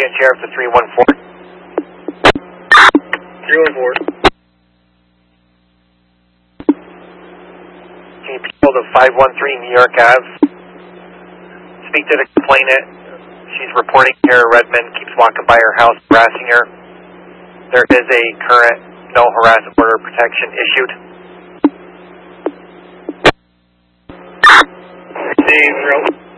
Again, Sheriff to 314. 314. Can you people to 513 New York Ave? Speak to the complainant. She's reporting here Redmond keeps walking by her house, harassing her. There is a current no harassment order of protection issued. Dave,